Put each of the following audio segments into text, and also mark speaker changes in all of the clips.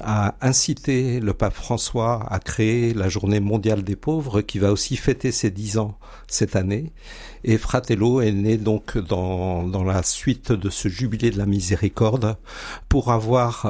Speaker 1: a incité le pape François à créer la Journée mondiale des pauvres qui va aussi fêter ses 10 ans cette année. Et Fratello est né donc dans la suite de ce jubilé de la miséricorde pour avoir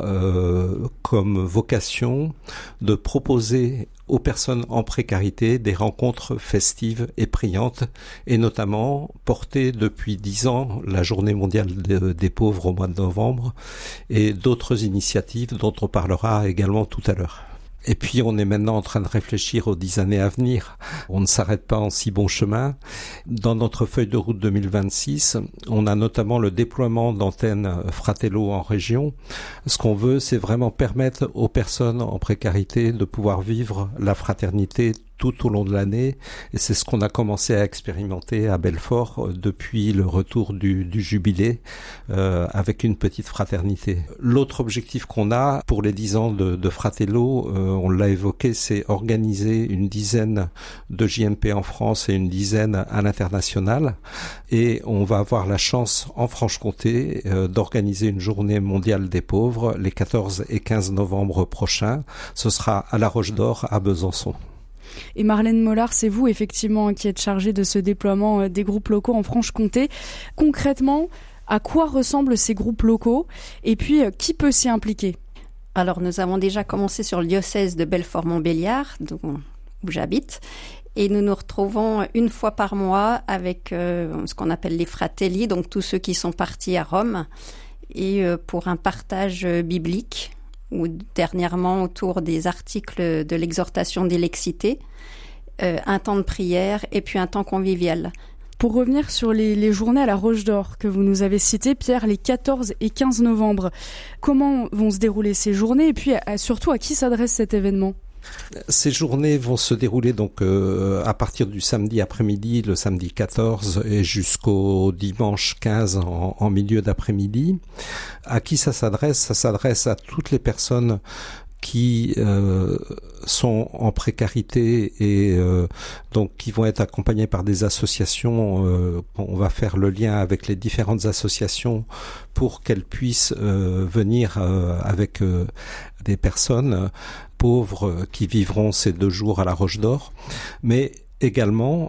Speaker 1: comme vocation de proposer aux personnes en précarité des rencontres festives et priantes, et notamment porter depuis 10 ans la Journée mondiale des pauvres au mois de novembre et d'autres initiatives dont on parlera également tout à l'heure. Et puis on est maintenant en train de réfléchir aux 10 années à venir. On ne s'arrête pas en si bon chemin. Dans notre feuille de route 2026, on a notamment le déploiement d'antennes Fratello en région. Ce qu'on veut, c'est vraiment permettre aux personnes en précarité de pouvoir vivre la fraternité tout au long de l'année, et c'est ce qu'on a commencé à expérimenter à Belfort depuis le retour du jubilé, avec une petite fraternité. L'autre objectif qu'on a pour les 10 ans de Fratello, on l'a évoqué, c'est organiser une dizaine de JMP en France et une dizaine à l'international, et on va avoir la chance en Franche-Comté d'organiser une journée mondiale des pauvres les 14 et 15 novembre prochains. Ce sera à la Roche d'Or à Besançon.
Speaker 2: Et Marlène Mollard, c'est vous effectivement qui êtes chargée de ce déploiement des groupes locaux en Franche-Comté. Concrètement, à quoi ressemblent ces groupes locaux et puis qui peut s'y impliquer ?
Speaker 3: Alors nous avons déjà commencé sur le diocèse de Belfort-Montbéliard, où j'habite, et nous nous retrouvons une fois par mois avec ce qu'on appelle les fratelli, donc tous ceux qui sont partis à Rome, et pour un partage biblique, ou dernièrement autour des articles de l'exhortation d'Élexité, un temps de prière et puis un temps convivial.
Speaker 2: Pour revenir sur les journées à la Roche d'Or que vous nous avez citées, Pierre, les 14 et 15 novembre, comment vont se dérouler ces journées et puis surtout à qui s'adresse cet événement ?
Speaker 1: Ces journées vont se dérouler donc à partir du samedi après-midi, le samedi 14 et jusqu'au dimanche 15 en milieu d'après-midi. À qui ça s'adresse ? Ça s'adresse à toutes les personnes qui sont en précarité et donc qui vont être accompagnés par des associations. On va faire le lien avec les différentes associations pour qu'elles puissent venir avec des personnes pauvres qui vivront ces 2 jours à la Roche d'Or. Mais également,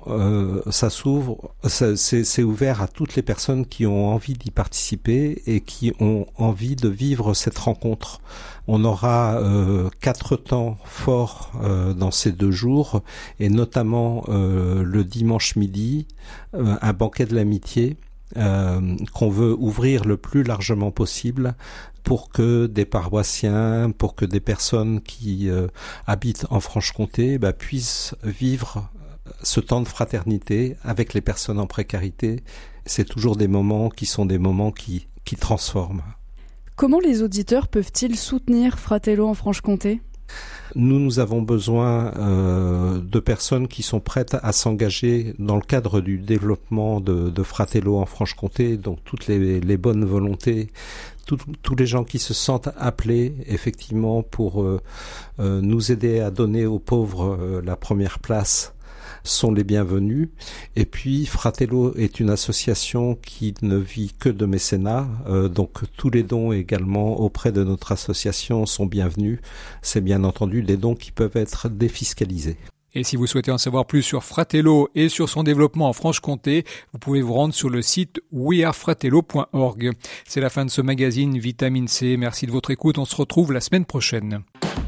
Speaker 1: c'est ouvert à toutes les personnes qui ont envie d'y participer et qui ont envie de vivre cette rencontre. On aura 4 temps forts dans ces 2 jours, et notamment le dimanche midi, un banquet de l'amitié qu'on veut ouvrir le plus largement possible pour que des paroissiens, pour que des personnes qui habitent en Franche-Comté puissent vivre ce temps de fraternité avec les personnes en précarité. C'est toujours des moments qui sont des moments qui transforment.
Speaker 2: Comment les auditeurs peuvent-ils soutenir Fratello en Franche-Comté ?
Speaker 1: Nous avons besoin de personnes qui sont prêtes à s'engager dans le cadre du développement de Fratello en Franche-Comté, donc toutes les bonnes volontés, tous les gens qui se sentent appelés effectivement pour nous aider à donner aux pauvres la première place sont les bienvenus. Et puis Fratello est une association qui ne vit que de mécénat, donc tous les dons également auprès de notre association sont bienvenus. C'est bien entendu des dons qui peuvent être défiscalisés.
Speaker 4: Et si vous souhaitez en savoir plus sur Fratello et sur son développement en Franche-Comté, vous pouvez vous rendre sur le site wearefratello.org. C'est la fin de ce magazine Vitamine C. Merci de votre écoute. On se retrouve la semaine prochaine.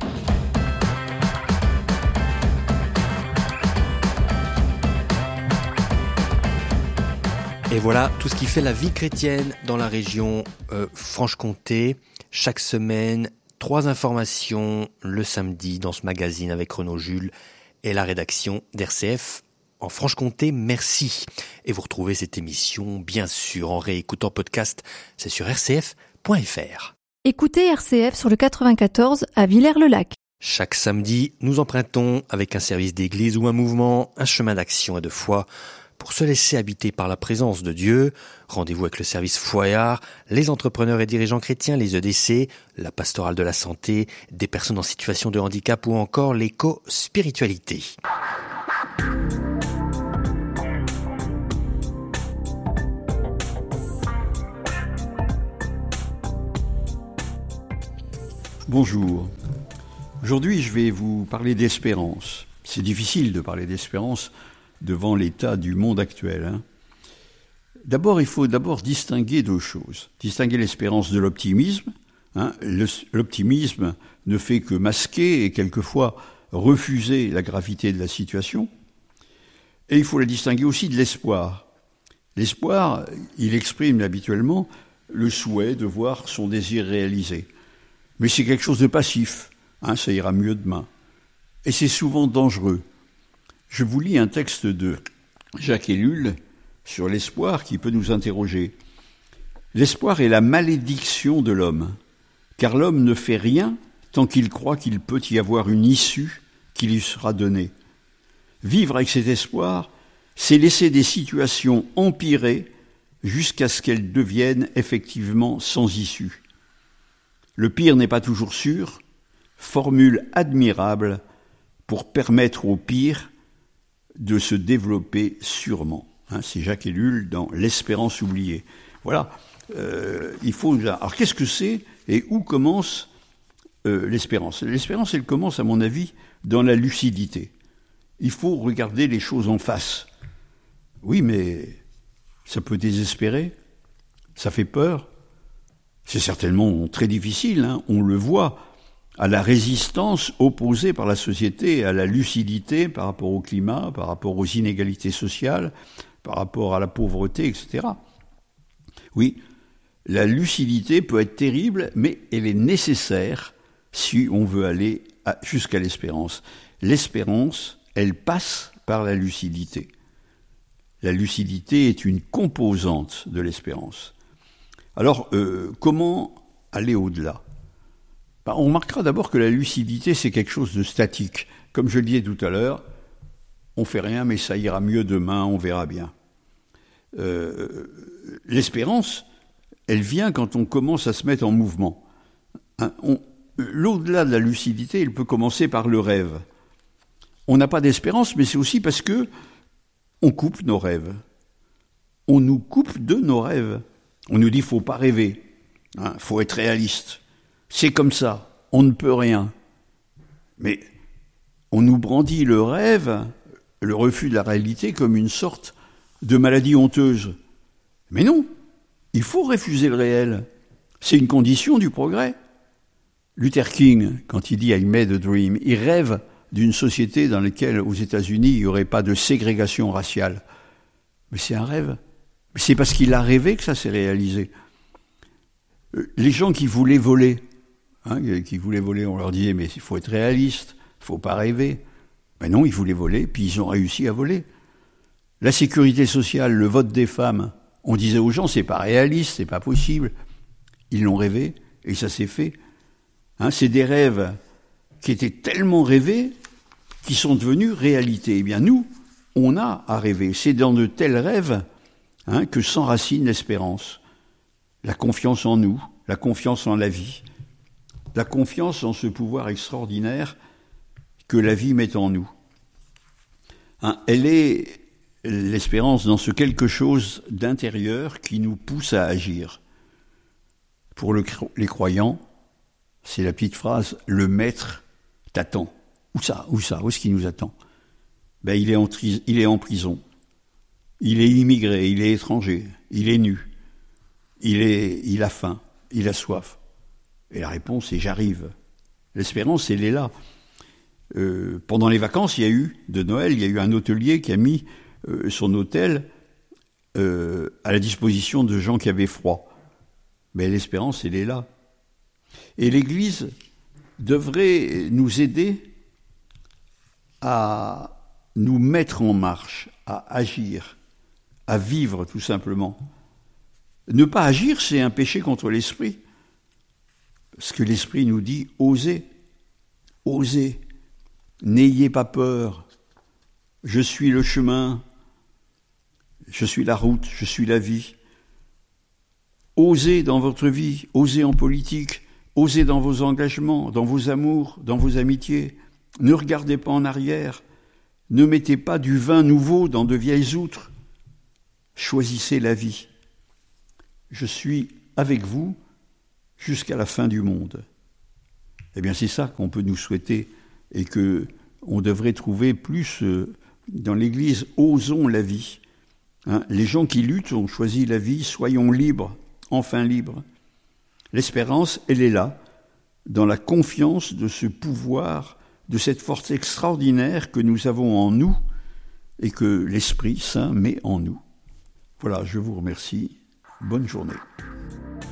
Speaker 5: Et voilà tout ce qui fait la vie chrétienne dans la région Franche-Comté. Chaque semaine, 3 informations le samedi dans ce magazine avec Renaud Jules et la rédaction d'RCF en Franche-Comté. Merci. Et vous retrouvez cette émission, bien sûr, en réécoutant podcast. C'est sur rcf.fr.
Speaker 6: Écoutez RCF sur le 94 à Villers-le-Lac.
Speaker 5: Chaque samedi, nous empruntons, avec un service d'église ou un mouvement, un chemin d'action et de foi pour se laisser habiter par la présence de Dieu. Rendez-vous avec le service Foyard, les entrepreneurs et dirigeants chrétiens, les EDC, la pastorale de la santé, des personnes en situation de handicap ou encore l'éco-spiritualité.
Speaker 7: Bonjour, Aujourd'hui, je vais vous parler d'espérance. C'est difficile de parler d'espérance devant l'état du monde actuel, hein. D'abord, il faut distinguer deux choses. Distinguer l'espérance de l'optimisme. Hein. L'optimisme ne fait que masquer et quelquefois refuser la gravité de la situation. Et il faut la distinguer aussi de l'espoir. L'espoir, il exprime habituellement le souhait de voir son désir réalisé. Mais c'est quelque chose de passif. Hein, ça ira mieux demain. Et c'est souvent dangereux. Je vous lis un texte de Jacques Ellul sur l'espoir qui peut nous interroger. L'espoir est la malédiction de l'homme, car l'homme ne fait rien tant qu'il croit qu'il peut y avoir une issue qui lui sera donnée. Vivre avec cet espoir, c'est laisser des situations empirer jusqu'à ce qu'elles deviennent effectivement sans issue. Le pire n'est pas toujours sûr, formule admirable pour permettre au pire de se développer sûrement. Hein, c'est Jacques Ellul dans L'espérance oubliée. Voilà. Alors qu'est-ce que c'est et où commence l'espérance ? L'espérance, elle commence, à mon avis, dans la lucidité. Il faut regarder les choses en face. Oui, mais ça peut désespérer, ça fait peur. C'est certainement très difficile, hein, on le voit, à la résistance opposée par la société, à la lucidité par rapport au climat, par rapport aux inégalités sociales, par rapport à la pauvreté, etc. Oui, la lucidité peut être terrible, mais elle est nécessaire si on veut aller jusqu'à l'espérance. L'espérance, elle passe par la lucidité. La lucidité est une composante de l'espérance. Alors, comment aller au-delà ? On remarquera d'abord que la lucidité, c'est quelque chose de statique. Comme je le disais tout à l'heure, on fait rien, mais ça ira mieux demain, on verra bien. L'espérance, elle vient quand on commence à se mettre en mouvement. Hein, l'au-delà de la lucidité, il peut commencer par le rêve. On n'a pas d'espérance, mais c'est aussi parce que on coupe nos rêves. On nous coupe de nos rêves. On nous dit, faut pas rêver, hein, faut être réaliste. C'est comme ça, on ne peut rien. Mais on nous brandit le rêve, le refus de la réalité, comme une sorte de maladie honteuse. Mais non, il faut refuser le réel. C'est une condition du progrès. Luther King, quand il dit « I made a dream », il rêve d'une société dans laquelle, aux États-Unis, il n'y aurait pas de ségrégation raciale. Mais c'est un rêve. Mais c'est parce qu'il a rêvé que ça s'est réalisé. Les gens qui voulaient voler, on leur disait « mais il faut être réaliste, il ne faut pas rêver ». Mais non, ils voulaient voler, puis ils ont réussi à voler. La sécurité sociale, le vote des femmes, on disait aux gens « c'est pas réaliste, c'est pas possible ». Ils l'ont rêvé, et ça s'est fait. Hein, c'est des rêves qui étaient tellement rêvés qui sont devenus réalité. Eh bien, nous, on a à rêver. C'est dans de tels rêves que s'enracine l'espérance. La confiance en nous, la confiance en la vie, la confiance en ce pouvoir extraordinaire que la vie met en nous. Elle est l'espérance dans ce quelque chose d'intérieur qui nous pousse à agir. Pour les croyants, c'est la petite phrase « le maître t'attend ». Où ça ? Où est-ce qu'il nous attend ? Il est en prison, il est immigré, il est étranger, il est nu, il a faim, il a soif. Et la réponse est « j'arrive ». L'espérance, elle est là. Pendant les vacances de Noël, il y a eu un hôtelier qui a mis son hôtel à la disposition de gens qui avaient froid. Mais l'espérance, elle est là. Et l'Église devrait nous aider à nous mettre en marche, à agir, à vivre tout simplement. Ne pas agir, c'est un péché contre l'esprit. Parce que l'esprit nous dit « osez, osez, n'ayez pas peur, je suis le chemin, je suis la route, je suis la vie ». Osez dans votre vie, osez en politique, osez dans vos engagements, dans vos amours, dans vos amitiés. Ne regardez pas en arrière, ne mettez pas du vin nouveau dans de vieilles outres. Choisissez la vie. Je suis avec vous jusqu'à la fin du monde. Eh bien, c'est ça qu'on peut nous souhaiter et que on devrait trouver plus dans l'Église. Osons la vie. Les gens qui luttent ont choisi la vie. Soyons libres, enfin libres. L'espérance, elle est là, dans la confiance de ce pouvoir, de cette force extraordinaire que nous avons en nous et que l'Esprit Saint met en nous. Voilà, je vous remercie. Bonne journée.